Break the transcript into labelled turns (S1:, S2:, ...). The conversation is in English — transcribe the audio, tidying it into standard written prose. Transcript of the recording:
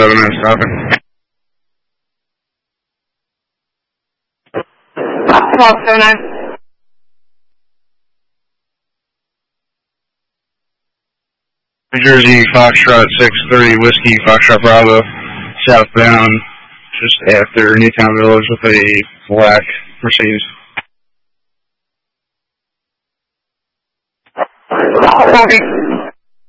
S1: 1279 stopping.
S2: 1279.
S1: New Jersey, Foxtrot 630 Whiskey, Foxtrot Bravo, southbound, just after Newtown Village with a black Mercedes.
S2: Copy.